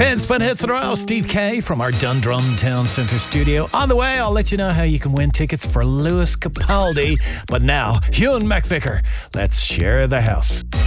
10 spin hits in a row. Steve K from our Dundrum Town Centre studio. On the way, I'll let you know how you can win tickets for Lewis Capaldi. But now, Ewan McVicker, let's share the house.